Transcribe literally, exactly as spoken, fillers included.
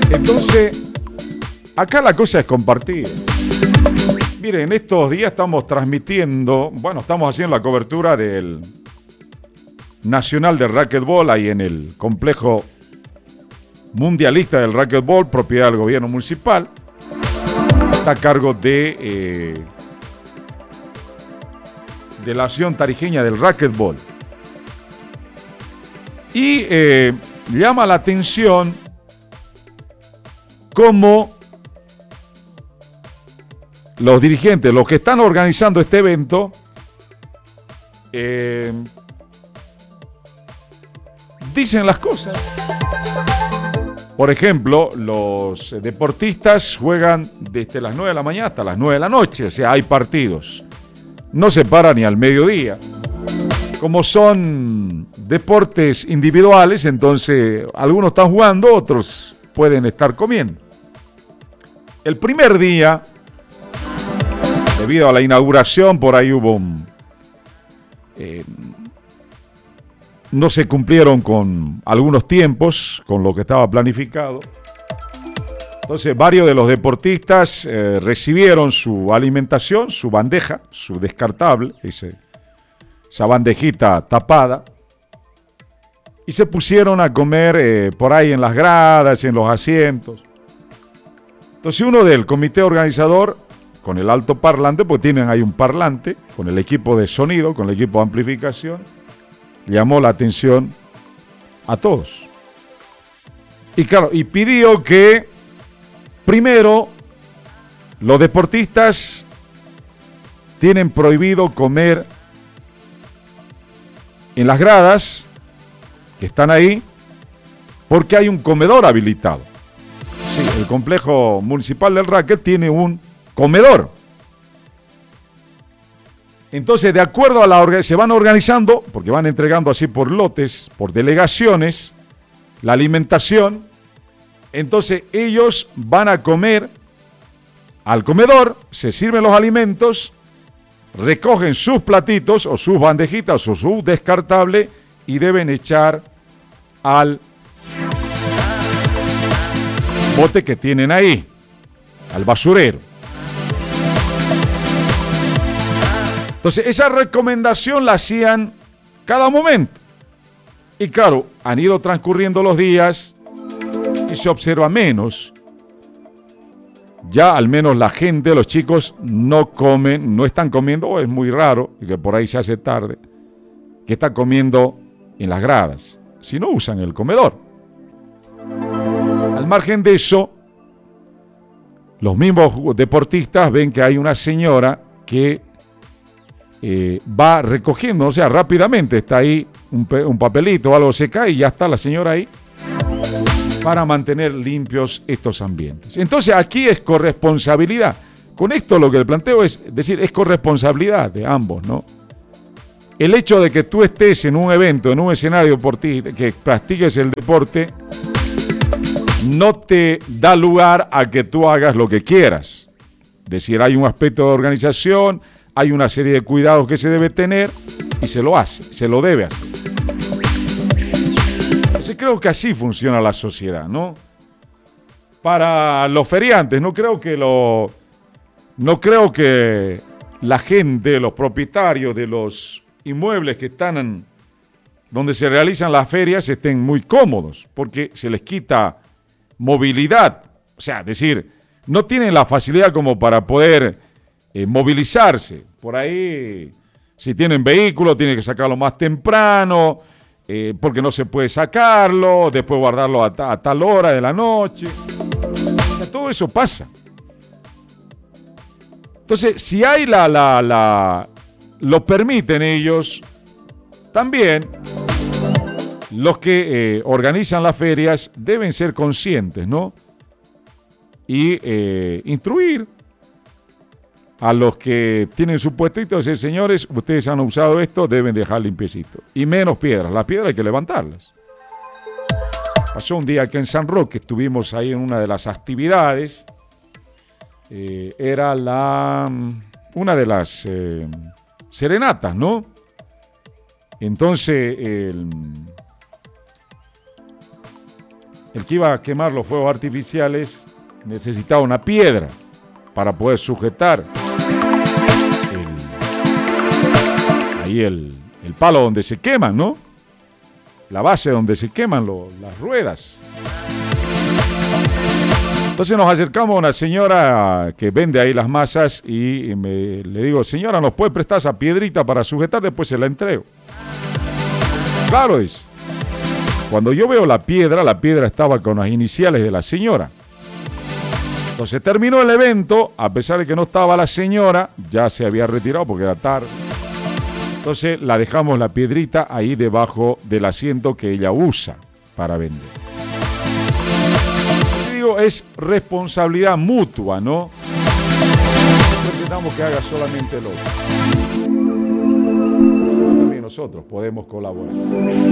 Entonces, acá la cosa es compartir. Miren, en estos días estamos transmitiendo, bueno, estamos haciendo la cobertura del Nacional de Racquetball ahí en el complejo mundialista del racquetball, propiedad del gobierno municipal. Está a cargo de, eh, de la Asociación Tarijeña del Racquetball. Y eh, llama la atención cómo los dirigentes, los que están organizando este evento, eh, dicen las cosas. Por ejemplo, los deportistas juegan desde las nueve de la mañana hasta las nueve de la noche, o sea, hay partidos. No se para ni al mediodía. Como son deportes individuales, entonces algunos están jugando, otros pueden estar comiendo. El primer día, debido a la inauguración, por ahí hubo un, eh, no se cumplieron con algunos tiempos, con lo que estaba planificado. Entonces, varios de los deportistas eh, recibieron su alimentación, su bandeja, su descartable, ese, esa bandejita tapada, y se pusieron a comer eh, por ahí en las gradas, en los asientos. Entonces, uno del comité organizador, con el alto parlante, porque tienen ahí un parlante, con el equipo de sonido, con el equipo de amplificación, llamó la atención a todos. Y claro, y pidió que primero los deportistas tienen prohibido comer en las gradas que están ahí porque hay un comedor habilitado. Sí, el complejo municipal del Racket tiene un comedor. Entonces, de acuerdo a la organización, se van organizando, porque van entregando así por lotes, por delegaciones, la alimentación. Entonces, ellos van a comer al comedor, se sirven los alimentos, recogen sus platitos o sus bandejitas o su descartable y deben echar al bote que tienen ahí, al basurero. Entonces, esa recomendación la hacían cada momento. Y claro, han ido transcurriendo los días y se observa menos. Ya al menos la gente, los chicos, no comen, no están comiendo, o es muy raro, y que por ahí se hace tarde, que están comiendo en las gradas, si no usan el comedor. Al margen de eso, los mismos deportistas ven que hay una señora que Eh, va recogiendo, o sea, rápidamente está ahí un, pe- un papelito o algo, se cae y ya está la señora ahí para mantener limpios estos ambientes. Entonces aquí es corresponsabilidad. Con esto lo que le planteo es decir, es corresponsabilidad de ambos, ¿no? El hecho de que tú estés en un evento, en un escenario deportivo, que practiques el deporte, no te da lugar a que tú hagas lo que quieras. Es decir, hay un aspecto de organización, hay una serie de cuidados que se debe tener y se lo hace, se lo debe hacer. Entonces creo que así funciona la sociedad, ¿no? Para los feriantes, no creo que lo, no creo que la gente, los propietarios de los inmuebles que están en, donde se realizan las ferias estén muy cómodos, porque se les quita movilidad. O sea, es decir, no tienen la facilidad como para poder eh, movilizarse. Por ahí, si tienen vehículo, tienen que sacarlo más temprano, eh, porque no se puede sacarlo, después guardarlo a, ta- a tal hora de la noche. O sea, todo eso pasa. Entonces, si hay la, la, la, lo permiten ellos, también los que eh, organizan las ferias deben ser conscientes, ¿no? Y eh, instruir a los que tienen su puestito, decir, señores, ustedes han usado esto, deben dejar limpiecito. Y menos piedras, las piedras hay que levantarlas. Pasó un día aquí en San Roque, estuvimos ahí en una de las actividades, eh, era la una de las eh, serenatas, ¿no? Entonces, el, el que iba a quemar los fuegos artificiales necesitaba una piedra para poder sujetar el, ahí el, el palo donde se queman, ¿no? La base donde se queman lo, las ruedas. Entonces nos acercamos a una señora que vende ahí las masas y me, le digo, señora, ¿nos puede prestar esa piedrita para sujetar? Después se la entrego. Claro es. Cuando yo veo la piedra, la piedra estaba con las iniciales de la señora. Entonces terminó el evento, a pesar de que no estaba la señora, ya se había retirado porque era tarde. Entonces la dejamos la piedrita ahí debajo del asiento que ella usa para vender. Digo, es responsabilidad mutua, ¿no? No pretendamos que haga solamente el otro. También nosotros podemos colaborar.